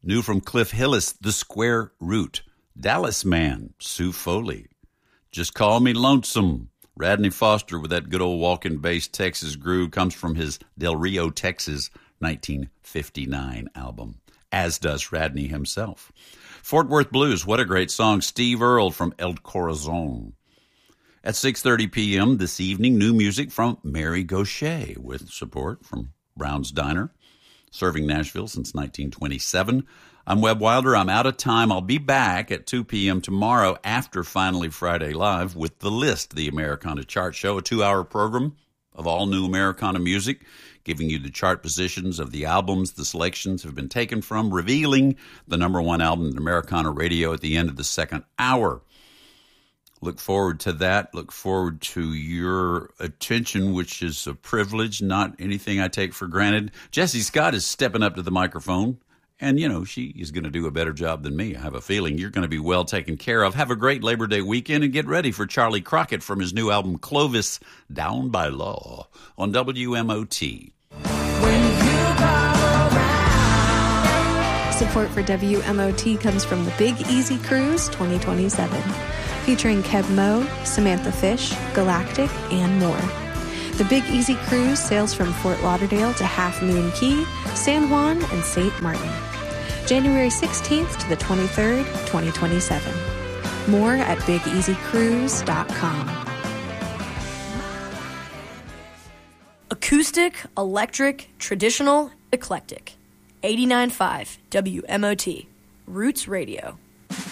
New from Cliff Hillis, The Square Root. Dallas Man, Sue Foley. Just Call Me Lonesome. Radney Foster with that good old walking bass Texas groove comes from his Del Rio, Texas 1959 album, as does Radney himself. Fort Worth Blues, what a great song. Steve Earle from El Corazon. At 6:30 p.m. this evening, new music from Mary Gauthier with support from Brown's Diner, serving Nashville since 1927. I'm Webb Wilder. I'm out of time. I'll be back at 2 p.m. tomorrow after Finally Friday Live with The List, the Americana Chart Show, a 2-hour program of all new Americana music, giving you the chart positions of the albums the selections have been taken from, revealing the number one album in Americana radio at the end of the second hour. Look forward to that. Look forward to your attention, which is a privilege, not anything I take for granted. Jessie Scott is stepping up to the microphone, and, you know, she is going to do a better job than me. I have a feeling you're going to be well taken care of. Have a great Labor Day weekend, and get ready for Charlie Crockett from his new album, Clovis, Down by Law, on WMOT. Support for WMOT comes from the Big Easy Cruise 2027, featuring Kev Moe, Samantha Fish, Galactic, and more. The Big Easy Cruise sails from Fort Lauderdale to Half Moon Cay, San Juan, and St. Martin. January 16th to the 23rd, 2027. More at BigEasyCruise.com. Acoustic, electric, traditional, eclectic. 89.5 WMOT. Roots Radio.